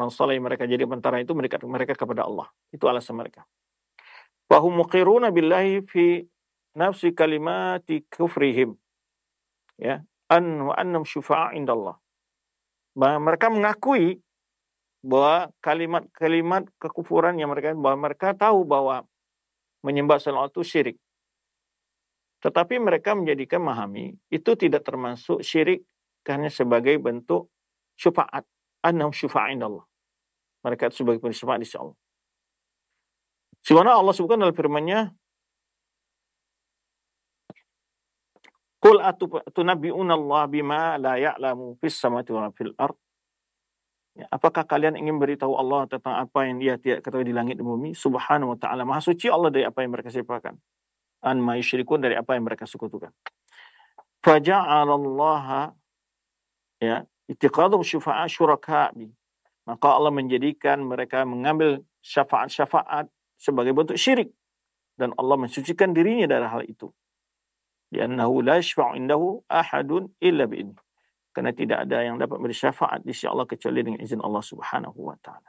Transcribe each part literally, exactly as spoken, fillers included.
orang saleh mereka jadi perantara itu mendekat mereka kepada Allah. Itu alasan mereka. Wa hum muqirruna billahi fi nafsi kalimati kufrihim. Ya, an wa annam syufa'a indallah. Mereka mengakui bahwa kalimat-kalimat kekufuran yang mereka bahwa mereka tahu bahwa menyembah selain Allah itu syirik. Tetapi mereka menjadikan memahami itu tidak termasuk syirik hanya sebagai bentuk syafaat. Annam syufa'a indallah. Mereka itu sebagai syafaat di sisi Allah. Sebagaimana Allah sebutkan dalam firman-Nya, Qul atunabbi'una Allah bima la ya'lamu fis samawati wa fil ard. Ya, apakah kalian ingin beritahu Allah tentang apa yang Dia tidak ketahui di langit dan bumi? Subhanahu wa ta'ala, Maha suci Allah dari apa yang mereka sifatkan. An ma yusyrikun, dari apa yang mereka sekutukan. Faja'alallaha ya ittiqadhum syufa'a syuraka bi. Maka Allah menjadikan mereka mengambil syafaat-syafaat sebagai bentuk syirik, dan Allah mensucikan dirinya dari hal itu. Li'annahu la yashfa'u indahu ahadun illa bi'idnih. Karena tidak ada yang dapat bersyafaat di sisi Allah kecuali dengan izin Allah Subhanahu wa taala.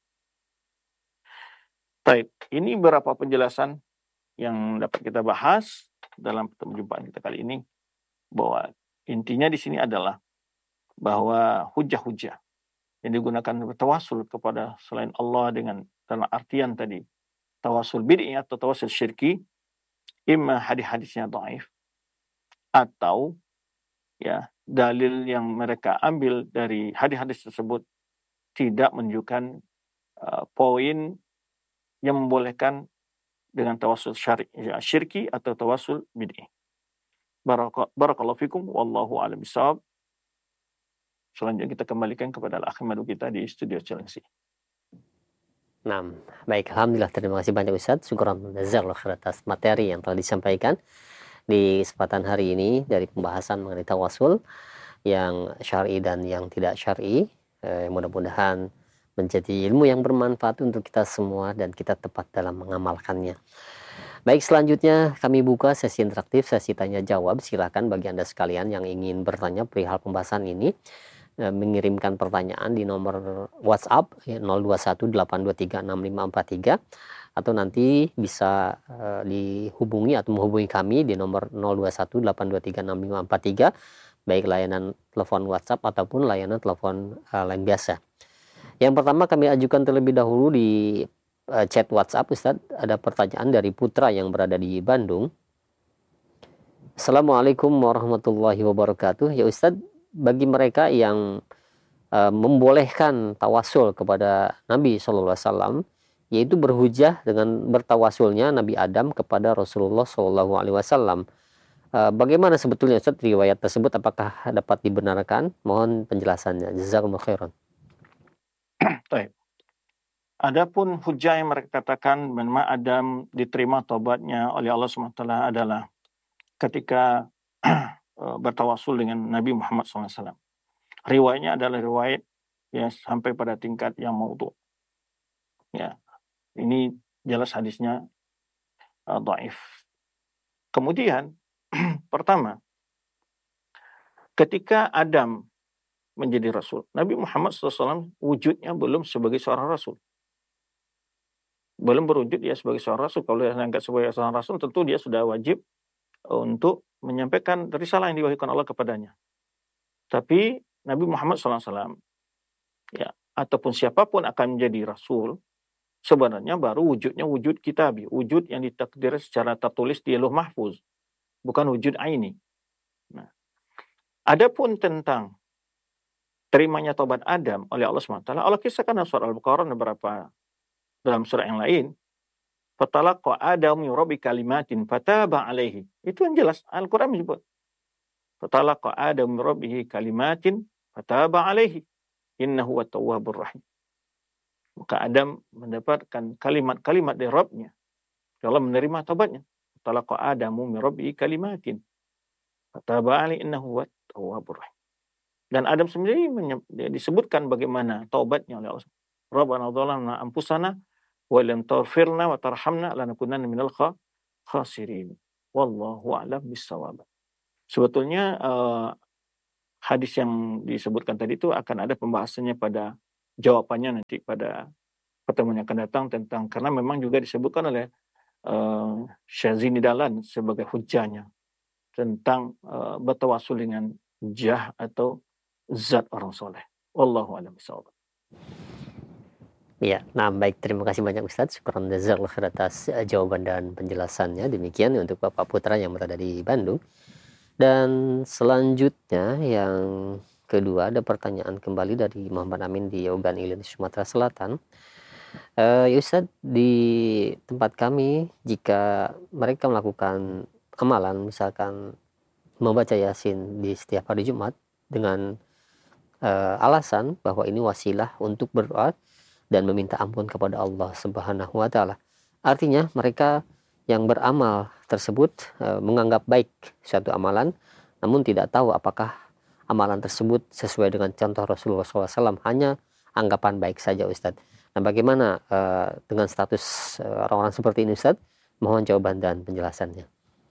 Baik, ini beberapa penjelasan yang dapat kita bahas dalam perjumpaan kita kali ini, bahwa intinya di sini adalah bahwa hujah-hujah yang digunakan bertawasul kepada selain Allah dengan dalam artian tadi tawasul bid'i atau tawasul syirki, imma hadis-hadisnya dhaif atau ya dalil yang mereka ambil dari hadis-hadis tersebut tidak menunjukkan uh, poin yang membolehkan dengan tawasul syari, ya, syirki atau tawasul bid'i. Baraka, barakallahu fikum, wallahu a'lam bishawab. Selanjutnya kita kembalikan kepada Al-Akh Madu kita di studio Cilengsi. Nah, baik, alhamdulillah, terima kasih banyak Ustaz. Syukuran jazakallahu khair atas materi yang telah disampaikan di kesempatan hari ini dari pembahasan mengenai tawasul yang syar'i dan yang tidak syar'i. Eh, mudah-mudahan menjadi ilmu yang bermanfaat untuk kita semua dan kita tepat dalam mengamalkannya. Baik, selanjutnya kami buka sesi interaktif, sesi tanya jawab. Silakan bagi Anda sekalian yang ingin bertanya perihal pembahasan ini, eh, mengirimkan pertanyaan di nomor WhatsApp ya, nol dua satu delapan dua tiga enam lima empat tiga, atau nanti bisa uh, dihubungi atau menghubungi kami di nomor nol dua satu delapan dua tiga enam lima empat tiga, baik layanan telepon WhatsApp ataupun layanan telepon uh, lain biasa. Yang pertama kami ajukan terlebih dahulu di uh, chat WhatsApp, Ustaz. Ada pertanyaan dari Putra yang berada di Bandung. Assalamualaikum warahmatullahi wabarakatuh. Ya Ustaz, bagi mereka yang uh, membolehkan tawasul kepada Nabi shallallahu alaihi wasallam, yaitu berhujah dengan bertawasulnya Nabi Adam kepada Rasulullah shallallahu alaihi wasallam. Bagaimana sebetulnya Ustaz riwayat tersebut, apakah dapat dibenarkan? Mohon penjelasannya. Jazakumullah khairan. Baik. Adapun hujah yang mereka katakan memang Adam diterima taubatnya oleh Allah subhanahu wa taala adalah ketika bertawasul dengan Nabi Muhammad shallallahu alaihi wasallam. Riwayatnya adalah riwayat ya sampai pada tingkat yang maudhu. Ya. Ini jelas hadisnya uh, dhaif. Kemudian, pertama, ketika Adam menjadi Rasul, Nabi Muhammad shallallahu alaihi wasallam wujudnya belum sebagai seorang Rasul. Belum berwujud dia sebagai seorang Rasul. Kalau dia diangkat sebagai seorang Rasul, tentu dia sudah wajib untuk menyampaikan risalah yang diwahyukan Allah kepadanya. Tapi Nabi Muhammad shallallahu alaihi wasallam, ya, ataupun siapapun akan menjadi Rasul, sebenarnya baru wujudnya wujud kitabi, wujud yang ditakdir secara tertulis di Lauh Mahfuz, bukan wujud aini. Nah, adapun tentang terimanya taubat Adam oleh Allah subhanahu wa taala, Allah kisahkan dalam surah Al-Baqarah beberapa dalam surah yang lain. Fatalaqa Adam min rabbi kalimatin fataba alaihi. Itu yang jelas Al-Qur'an menyebut. Fatalaqa Adam min rabbihi kalimatin fataba alaihi. Innahu wat-tawwabur rahim. Maka Adam mendapatkan kalimat-kalimat dari Rabb-nya. Allah menerima taubatnya. Talaqa Adamu min rabbihi kalimatin fataba alaihi innahu wat-tawwabur rahim. Dan Adam sendiri disebutkan bagaimana taubatnya oleh Allah. Rabbana dhalamna anfusana wa lam taghfirna wa tarhamna lanakunanna minal khasirin. Wallahu a'lam bissawab. Sebetulnya uh, hadis yang disebutkan tadi itu akan ada pembahasannya pada jawabannya nanti pada pertemuan yang akan datang tentang, karena memang juga disebutkan oleh uh, Syazini Dahlan sebagai hujahnya tentang uh, bertawasul dengan jah atau zat orang soleh. Wallahu a'lam bishawab. Ya, nah baik, terima kasih banyak Ustadz. Syukran jazakallahu khair atas uh, jawaban dan penjelasannya. Demikian untuk Bapak Putra yang berada di Bandung. Dan selanjutnya yang kedua ada pertanyaan kembali dari Muhammad Amin di Ogan Ilir, Sumatera Selatan. Uh, ya Ustadz, di tempat kami jika mereka melakukan amalan misalkan membaca Yasin di setiap hari Jumat dengan uh, alasan bahwa ini wasilah untuk berdoa dan meminta ampun kepada Allah Subhanahu wa taala. Artinya mereka yang beramal tersebut e, menganggap baik suatu amalan, namun tidak tahu apakah amalan tersebut sesuai dengan contoh Rasulullah shallallahu alaihi wasallam, hanya anggapan baik saja Ustadz. Nah bagaimana e, dengan status e, orang-orang seperti ini Ustadz? Mohon jawaban dan penjelasannya.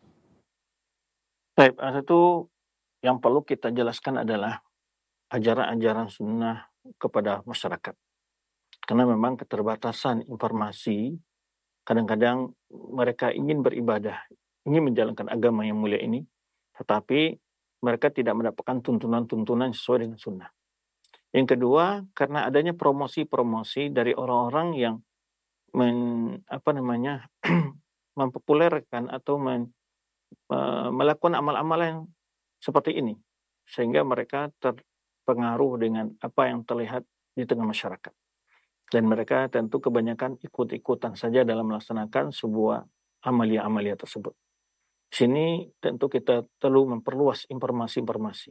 Baik, satu yang perlu kita jelaskan adalah ajaran-ajaran sunnah kepada masyarakat. Karena memang keterbatasan informasi, kadang-kadang mereka ingin beribadah, ingin menjalankan agama yang mulia ini, tetapi mereka tidak mendapatkan tuntunan-tuntunan sesuai dengan sunnah. Yang kedua, karena adanya promosi-promosi dari orang-orang yang men, apa namanya mempopulerkan atau men, uh, melakukan amal-amal yang seperti ini, sehingga mereka terpengaruh dengan apa yang terlihat di tengah masyarakat. Dan mereka tentu kebanyakan ikut-ikutan saja dalam melaksanakan sebuah amalia-amalia tersebut. Di sini tentu kita perlu memperluas informasi-informasi.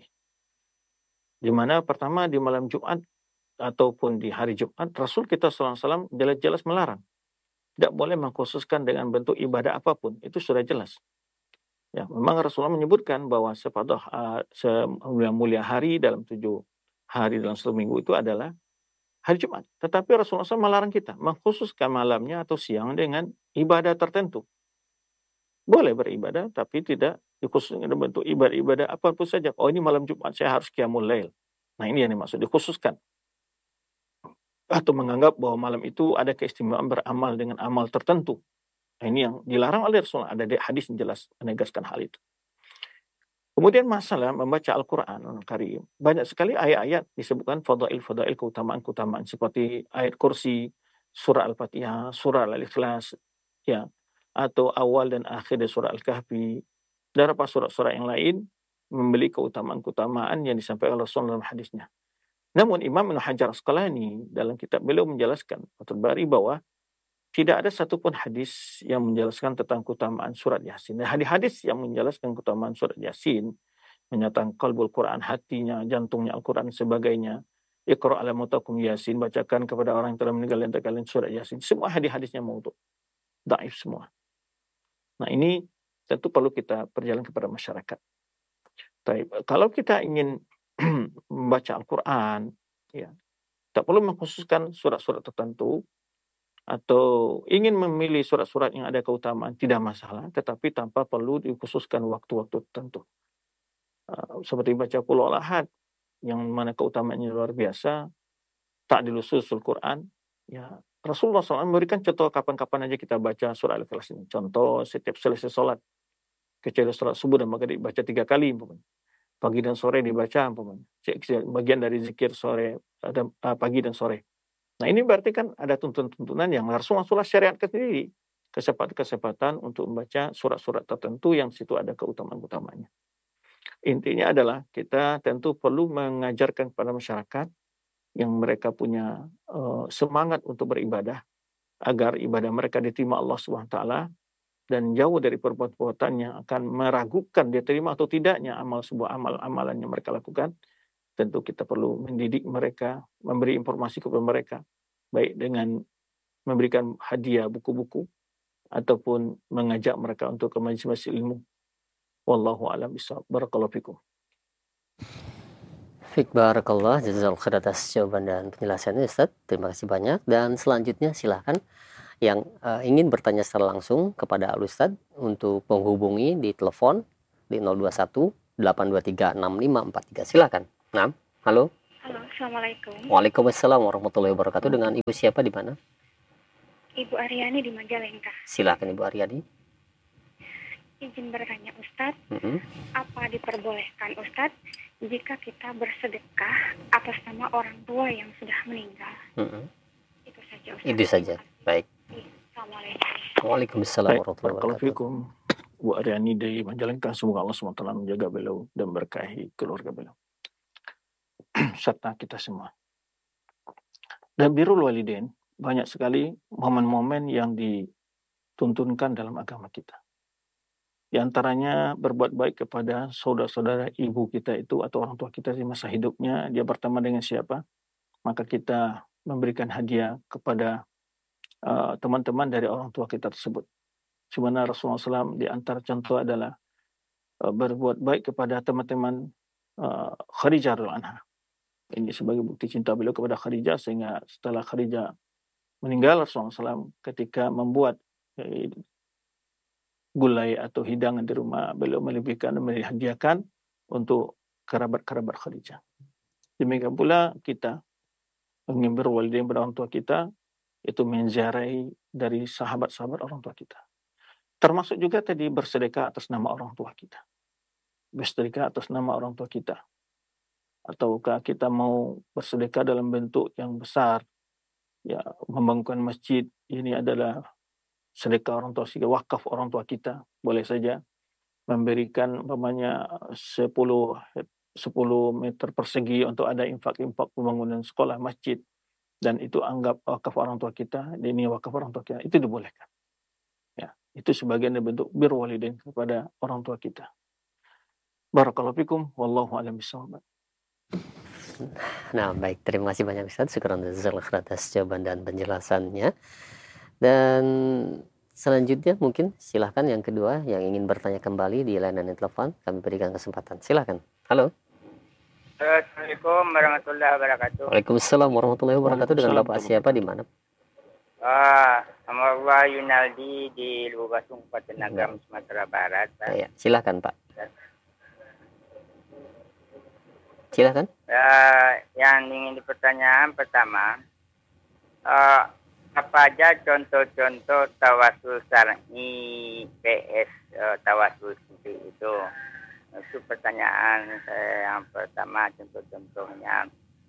Di mana pertama di malam Jumat ataupun di hari Jumat, Rasul kita shallallahu alaihi wasallam jelas-jelas melarang. Tidak boleh mengkhususkan dengan bentuk ibadah apapun, itu sudah jelas. Ya, memang Rasulullah menyebutkan bahwa sepadah uh, semulia-mulia hari dalam tujuh hari dalam satu minggu itu adalah hari Jumat. Tetapi Rasulullah shallallahu alaihi wasallam melarang kita mengkhususkan malamnya atau siang dengan ibadah tertentu. Boleh beribadah, tapi tidak dikhususkan dengan bentuk ibadah-ibadah apapun saja. Oh ini malam Jumat saya harus qiyamul lail. Nah ini yang dimaksud dikhususkan. Atau menganggap bahwa malam itu ada keistimewaan beramal dengan amal tertentu. Nah ini yang dilarang oleh Rasulullah. Ada hadis yang jelas menegaskan hal itu. Kemudian masalah membaca Al-Quran Al-Karim. Banyak sekali ayat-ayat disebutkan fadail-fadail, keutamaan-keutamaan. Seperti ayat kursi, surah Al-Fatihah, surah Al-Ikhlas, ya, atau awal dan akhir dari surah Al-Kahfi. Dan beberapa surah-surah yang lain memiliki keutamaan-keutamaan yang disampaikan oleh Rasulullah dalam hadisnya. Namun Imam Ibnu Hajar Asqalani dalam kitab beliau menjelaskan Fathul Bari bahwa tidak ada satupun hadis yang menjelaskan tentang keutamaan surat Yasin. Dan hadis-hadis yang menjelaskan keutamaan surat Yasin, menyatakan qalbul Quran, hatinya, jantungnya Al-Quran, sebagainya. Iqra' ala mautakum Yasin, bacakan kepada orang yang telah meninggal di antara kalian surat Yasin. Semua hadis-hadisnya maudhu', dhaif semua. Nah ini tentu perlu kita perjalanan kepada masyarakat. Tapi kalau kita ingin membaca Al-Quran, ya, tak perlu mengkhususkan surat-surat tertentu, atau ingin memilih surat-surat yang ada keutamaan, tidak masalah, tetapi tanpa perlu dikhususkan waktu-waktu tertentu. Uh, seperti baca Qul Huwallahu Ahad, yang mana keutamaannya luar biasa, tak dilususul Quran. Ya, Rasulullah shallallahu alaihi wasallam memberikan contoh kapan-kapan aja kita baca surah Al-Ikhlas ini. Contoh setiap selesai sholat, kecuali sholat subuh dan maghrib dibaca tiga kali, pagi dan sore dibaca, bagian dari zikir sore, ada uh, pagi dan sore. Nah ini berarti kan ada tuntunan-tuntunan yang Rasulullah syariatkan sendiri, kesempatan-kesempatan untuk membaca surat-surat tertentu yang situ ada keutamaan-utamanya. Intinya adalah kita tentu perlu mengajarkan kepada masyarakat yang mereka punya uh, semangat untuk beribadah, agar ibadah mereka diterima Allah subhanahu wa taala dan jauh dari perbuatan-perbuatan yang akan meragukan diterima atau tidaknya amal sebuah amal-amalan yang mereka lakukan. Tentu kita perlu mendidik mereka, memberi informasi kepada mereka, baik dengan memberikan hadiah buku-buku, ataupun mengajak mereka untuk ke majelis ilmu. Wallahu a'lam bishawab. Barakallahu fikum. Fik barakallah, jazakallahu khair atas jawaban dan penjelasannya Ustaz. Terima kasih banyak. Dan selanjutnya silahkan yang uh, ingin bertanya secara langsung kepada Al Ustaz untuk menghubungi di telepon di nol dua satu delapan dua tiga enam lima empat tiga. Silakan. Nah, halo. Halo, Assalamualaikum. Waalaikumsalam warahmatullahi wabarakatuh. Dengan Ibu siapa di mana? Ibu Aryani di Majalengka. Silakan Ibu Aryani. Izin bertanya Ustadz, Mm-hmm. apa diperbolehkan Ustadz jika kita bersedekah atas nama orang tua yang sudah meninggal? Mm-hmm. Itu saja Ustadz. Itu saja. Baik. Assalamualaikum. Waalaikumsalam Baik, warahmatullahi barakallahu wabarakatuh. fikum. Bu Aryani dari Majalengka, semoga Allah subhanahu wa taala menjaga beliau dan berkahi keluarga beliau serta kita semua. Dan birrul walidain, banyak sekali momen-momen yang dituntunkan dalam agama kita. Di antaranya berbuat baik kepada saudara-saudara ibu kita itu atau orang tua kita di masa hidupnya, dia bertemu dengan siapa, maka kita memberikan hadiah kepada uh, teman-teman dari orang tua kita tersebut. Sebenarnya Rasulullah shallallahu alaihi wasallam di antara contoh adalah uh, berbuat baik kepada teman-teman uh, Khadijah radhiyallahu anha. Ini sebagai bukti cinta beliau kepada Khadijah, sehingga setelah Khadijah meninggal, Rasulullah shallallahu alaihi wasallam ketika membuat eh, gulai atau hidangan di rumah, beliau melebihkan dan menghadiahkan untuk kerabat-kerabat Khadijah. Demikian pula kita mengimbau walidain pada orang tua kita, itu menziarahi dari sahabat-sahabat orang tua kita. Termasuk juga tadi bersedekah atas nama orang tua kita. Bersedekah atas nama orang tua kita. Ataukah kita mau bersedekah dalam bentuk yang besar, ya membangunkan masjid, ini adalah sedekah orang tua, sehingga wakaf orang tua kita, boleh saja memberikan umpamanya sepuluh meter persegi untuk ada infak-infak pembangunan sekolah, masjid, dan itu anggap wakaf orang tua kita, ini wakaf orang tua kita, itu dibolehkan. Ya, itu sebagian dari bentuk birrul walidain kepada orang tua kita. Barakallahu fikum, wallahu a'lam bishawab. Nah, baik, terima kasih banyak Ustaz. Syukran jazakallahu khairan atas jawaban dan penjelasannya. Dan selanjutnya mungkin silahkan yang kedua yang ingin bertanya kembali di layanan telepon, kami berikan kesempatan. Silahkan. Halo. Assalamualaikum warahmatullahi wabarakatuh. Waalaikumsalam warahmatullahi wabarakatuh. Dengan Bapak siapa di mana? Ah, nama Allah Yunaldi di Lubasung, Patenagam, Sumatera Barat. Ya, silahkan Pak. Silahkan. Uh, yang ingin dipertanyaan pertama, uh, apa aja contoh-contoh tawasul syar'i P S uh, tawasul seperti itu? Itu pertanyaan saya yang pertama, contoh-contohnya.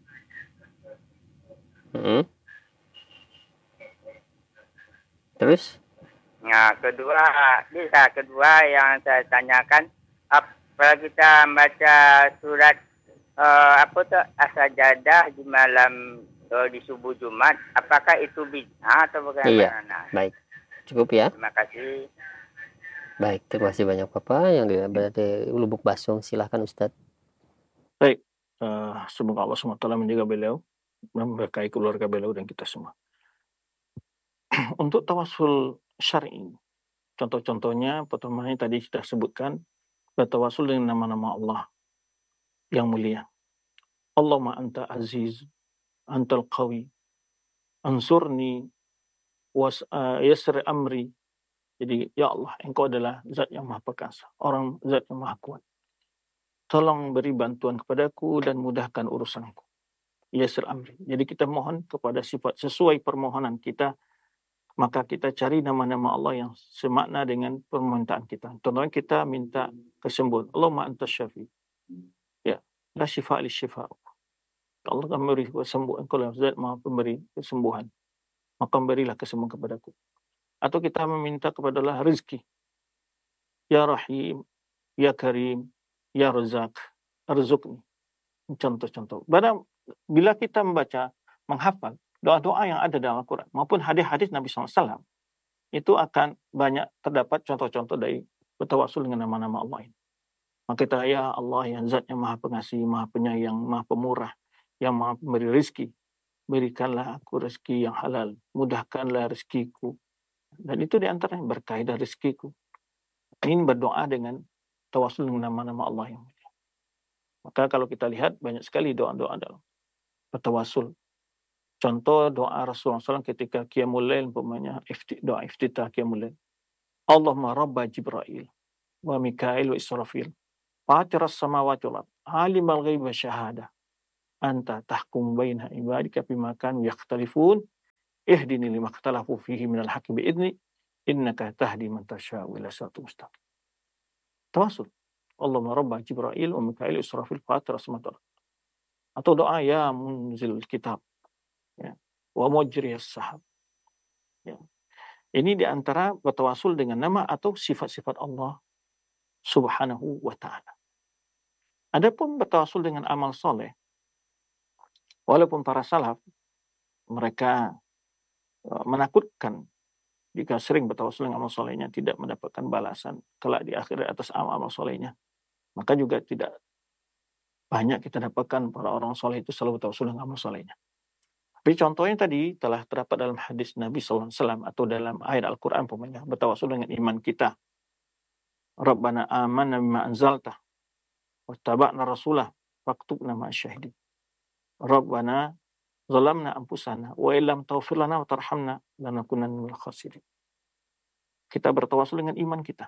Hmm. Terus? Nah, kedua, bisa kedua yang saya tanyakan, apabila kita baca surat Uh, apa tu as-sajadah di malam uh, di subuh Jumat, apakah itu bid'ah atau bagaimana? Iya. Baik. Cukup ya. Terima kasih. Baik, terima kasih banyak Bapak yang dari Lubuk Basung. Silahkan Ustadz. Baik. Uh, semoga Allah subhanahu wa taala menjaga beliau, memberkahi keluarga beliau dan kita semua. Untuk tawasul syar'i, contoh-contohnya pertamanya tadi kita sebutkan, bertawasul dengan nama-nama Allah yang mulia. Allahumma anta aziz, antal qawi, ansurni, was uh, yasri amri. Jadi, ya Allah, engkau adalah zat yang maha perkasa, orang zat yang maha kuat. Tolong beri bantuan kepadaku dan mudahkan urusanku. Yasri amri. Jadi kita mohon kepada sifat sesuai permohonan kita, maka kita cari nama-nama Allah yang semakna dengan permintaan kita. Contohnya kita minta kesembuhan. Allahumma anta syafi. Ya, la syifa li syifa. Allah akan memberi kesembuhan. Engkau zat maha pemberi kesembuhan. Maka berilah kesembuhan kepadaku. Atau kita meminta kepada Allah rezeki. Ya Rahim, Ya Karim, Ya Razak, Arzukni. Contoh-contoh. Bila kita membaca, menghafal doa-doa yang ada dalam Al-Quran maupun hadis-hadis Nabi shallallahu alaihi wasallam, itu akan banyak terdapat contoh-contoh dari bertawasul dengan nama-nama Allah ini. Maka kita, ya Allah yang zat yang maha pengasih, maha penyayang, maha pemurah, yang maha memberi rezeki, berikanlah aku rezeki yang halal, mudahkanlah rezekiku. Dan itu diantaranya berkaitan rezekiku. Ini berdoa dengan tawasul dengan nama-nama Allah yang mulia. Maka kalau kita lihat banyak sekali doa-doa dalam bertawasul. Contoh doa Rasulullah shallallahu alaihi wasallam ketika Qiyamul Lail, umpamanya doa iftitah Qiyamul Lail. Allahumma rabba Jibril wa Mikail wa Israfil, Fatiras samawati wal ard, alimal ghaib wa syahadah, anta tahkum baina ibadika bima kanu yakhtalifun ihdini lima ikhtalafu fihi minal haqqi bi'idni innaka tahdi man tasya'u ila siratal mustaqim. Tawasul. Allahumma rabba Jibril wa Mikail Israfil Fatir as-samawati. Atau doa ya munzil kitab, ya, wa mujriyas sahab. Ya. Ini diantara bertawasul dengan nama atau sifat-sifat Allah Subhanahu wa ta'ala. Adapun bertawasul dengan amal soleh, walaupun para salaf mereka uh, menakutkan jika sering bertawasul dengan amal solehnya tidak mendapatkan balasan kelak di akhirat atas amal-amal solehnya, maka juga tidak banyak kita dapatkan para orang soleh itu selalu bertawasul dengan amal solehnya. Tapi contohnya tadi telah terdapat dalam hadis Nabi sallallahu alaihi wasallam atau dalam ayat Al-Quran, pokoknya bertawasul dengan iman kita. Rabbana amanna bima anzalta wattaba'na rasulah faktubna ma'asyahidin. Rabbana zalamna anfusana wa illam taghfir lana wa tarhamna lanakunanna minal khasirin. Kita bertawasul dengan iman kita.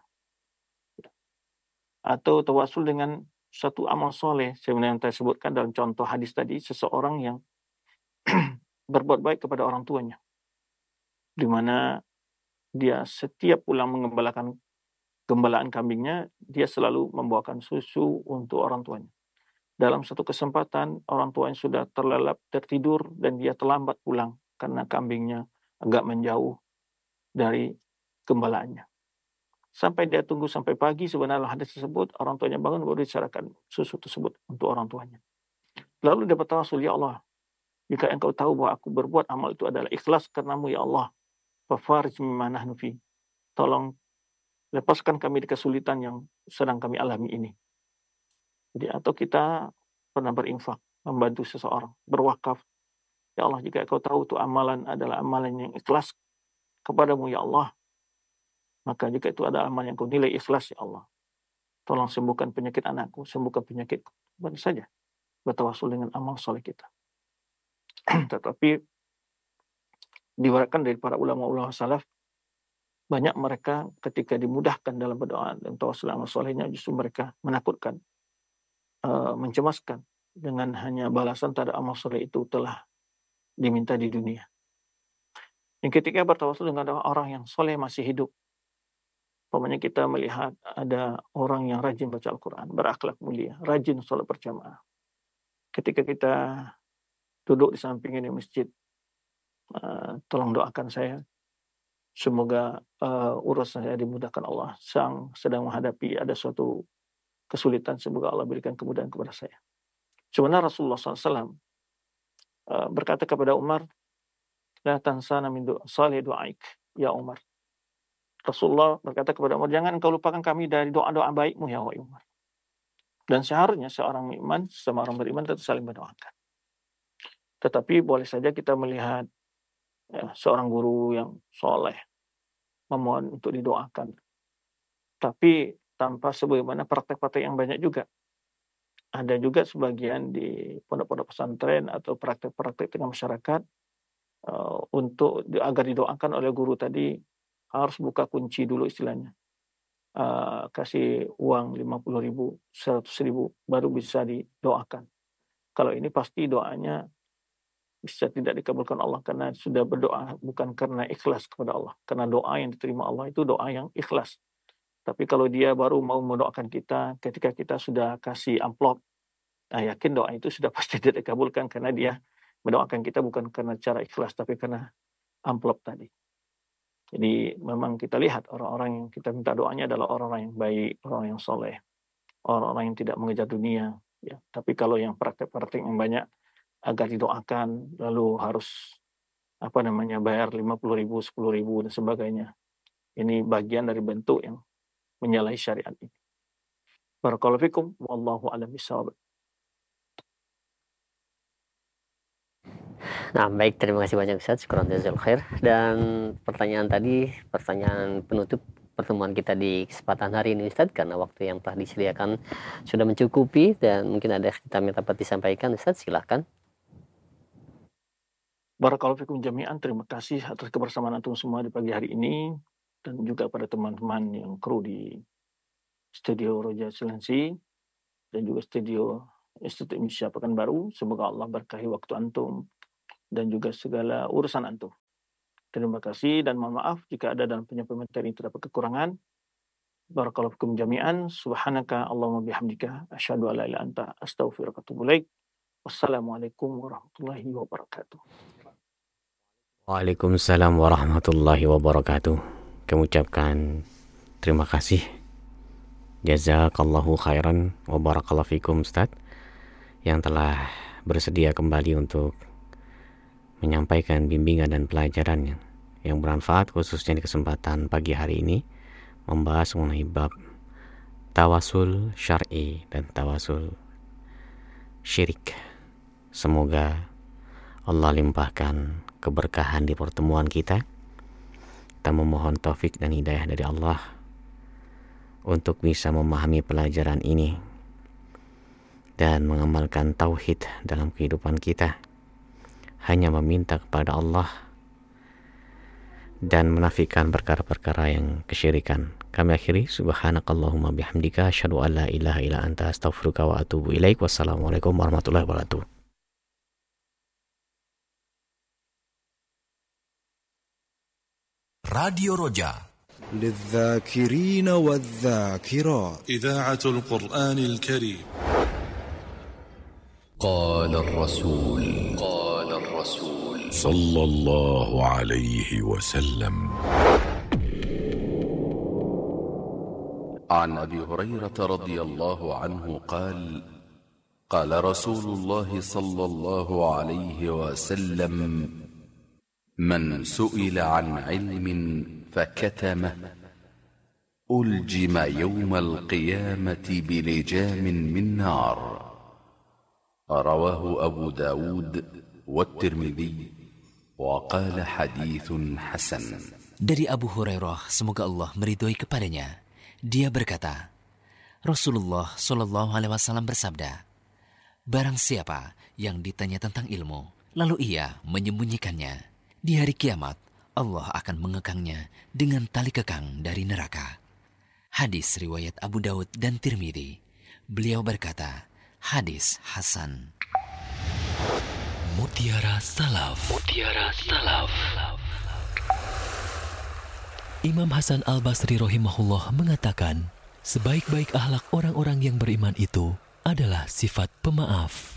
Atau tawasul dengan satu amal soleh, sebenarnya yang saya sebutkan dalam contoh hadis tadi, seseorang yang berbuat baik kepada orang tuanya, di mana dia setiap pulang mengembalakan gembalaan kambingnya, dia selalu membawakan susu untuk orang tuanya. Dalam satu kesempatan, orang tuanya sudah terlelap, tertidur, dan dia terlambat pulang karena kambingnya agak menjauh dari gembalaannya. Sampai dia tunggu sampai pagi, sebenarnya hadis tersebut, orang tuanya bangun baru dicarakan susu tersebut untuk orang tuanya. Lalu dia bertawasul, ya Allah, jika engkau tahu bahwa aku berbuat amal itu adalah ikhlas karenamu, ya Allah, fafarij mimma nahnu fi. Tolong lepaskan kami di kesulitan yang sedang kami alami ini. Jadi, atau kita pernah berinfak, membantu seseorang, berwakaf. Ya Allah, jika engkau tahu itu amalan adalah amalan yang ikhlas kepadamu, ya Allah, maka jika itu ada amalan yang kau nilai ikhlas, ya Allah, tolong sembuhkan penyakit anakku, sembuhkan penyakitku. Benar saja bertawasul dengan amal soleh kita. Tetapi diwariskan dari para ulama-ulama salaf, banyak mereka ketika dimudahkan dalam berdoa dan tawasul amal solehnya, justru mereka menakutkan, uh, mencemaskan dengan hanya balasan terhadap amal soleh itu telah diminta di dunia. Yang ketika bertawasul dengan orang yang soleh masih hidup, umpamanya kita melihat ada orang yang rajin baca Al-Quran, berakhlak mulia, rajin sholat berjamaah. Ketika kita duduk di sampingnya di masjid, uh, tolong doakan saya, semoga uh, urusan saya dimudahkan Allah. Sang sedang menghadapi ada suatu kesulitan, semoga Allah berikan kemudahan kepada saya. Sebenarnya Rasulullah shallallahu alaihi wasallam uh, berkata kepada Umar, la tansana min salih du'aik, ya Umar. Rasulullah berkata kepada Umar, jangan engkau lupakan kami dari doa-doa baikmu, ya Umar. Dan seharusnya seorang iman sama orang beriman tetap saling mendoakan. Tetapi boleh saja kita melihat ya, seorang guru yang soleh memohon untuk didoakan, tapi tanpa sebagaimana praktek-praktek yang banyak juga. Ada juga sebagian di pondok-pondok pesantren atau praktek-praktek tengah masyarakat uh, untuk agar didoakan oleh guru tadi harus buka kunci dulu istilahnya. Uh, kasih uang lima puluh ribu, seratus ribu, baru bisa didoakan. Kalau ini pasti doanya bisa tidak dikabulkan Allah karena sudah berdoa bukan karena ikhlas kepada Allah. Karena doa yang diterima Allah itu doa yang ikhlas. Tapi kalau dia baru mau mendoakan kita ketika kita sudah kasih amplop, nah yakin doa itu sudah pasti tidak dikabulkan karena dia mendoakan kita bukan karena cara ikhlas tapi karena amplop tadi. Jadi memang kita lihat orang-orang yang kita minta doanya adalah orang-orang yang baik, orang yang soleh, orang-orang yang tidak mengejar dunia. Ya. Tapi kalau yang praktek-praktek yang banyak agar didoakan, lalu harus apa namanya bayar lima puluh ribu, sepuluh ribu dan sebagainya. Ini bagian dari bentuk yang menyalahi syariat ini. Barakallahu fikum, wallahu a'lam bishawab. Nah, baik, terima kasih banyak Ustaz. Syukran jazakallahu khair. Dan pertanyaan tadi, pertanyaan penutup pertemuan kita di kesempatan hari ini Ustaz, karena waktu yang telah disediakan sudah mencukupi dan mungkin ada kita minta dapat disampaikan Ustaz, silakan. Barakallahu fikum jami'an, terima kasih atas kebersamaan antum semua di pagi hari ini dan juga pada teman-teman yang kru di studio Roja Silensi dan juga studio Institut Indonesia Pekanbaru. Semoga Allah berkahi waktu antum dan juga segala urusan antum. Terima kasih dan mohon maaf jika ada dalam penyampaian materi ini terdapat kekurangan. Barakallahu fikum jami'an. Subhanaka Allahumma bihamdika asyhadu an la ilaha illa anta astaghfiruka wa atubu ilaik. Wassalamualaikum warahmatullahi wabarakatuh. Waalaikumsalam warahmatullahi wabarakatuh. Kami ucapkan terima kasih. Jazakallahu khairan wa barakallahu fikum Ustaz yang telah bersedia kembali untuk menyampaikan bimbingan dan pelajaran yang, yang bermanfaat, khususnya di kesempatan pagi hari ini membahas mengenai bab tawasul syar'i dan tawasul syirik. Semoga Allah limpahkan keberkahan di pertemuan kita. Kita memohon taufik dan hidayah dari Allah untuk bisa memahami pelajaran ini dan mengamalkan tauhid dalam kehidupan kita. Hanya meminta kepada Allah dan menafikan perkara-perkara yang kesyirikan. Kami akhiri, subhanakallahumma bihamdika asyhadu an la ilaha illa anta astaghfiruka wa atubu ilaik. Wassalamualaikum warahmatullahi wabarakatuh. راديو رجاء للذاكرين والذاكرات إذاعة القرآن الكريم. قال الرسول قال الرسول صلى الله عليه وسلم. عن أبي هريرة رضي الله عنه قال قال رسول الله صلى الله عليه وسلم: من سئل عن علم فكتمه ألجم يوم القيامة بلجام من نار. رواه أبو داود والترمذي وقال حديث حسن. Dari Abu Hurairah, semoga Allah meridhoi kepadanya, dia berkata, Rasulullah Shallallahu Alaihi Wasallam bersabda, barang siapa yang ditanya tentang ilmu, lalu ia menyembunyikannya, di hari kiamat, Allah akan mengekangnya dengan tali kekang dari neraka. Hadis riwayat Abu Daud dan Tirmidzi. Beliau berkata, hadis hasan. Mutiara Salaf. Mutiara Salaf. Imam Hasan Al-Basri rahimahullah mengatakan, sebaik-baik akhlak orang-orang yang beriman itu adalah sifat pemaaf.